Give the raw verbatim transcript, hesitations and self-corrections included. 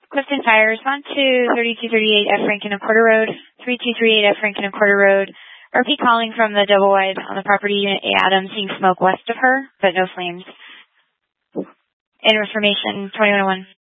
Clifton Fire, respond to thirty-two thirty-eight F Rankin and Porter Road, thirty-two thirty-eight F Rankin and Porter Road. R P calling from the double wide on the property unit A Adams, seeing smoke west of her, but no flames. Information twenty-one oh one.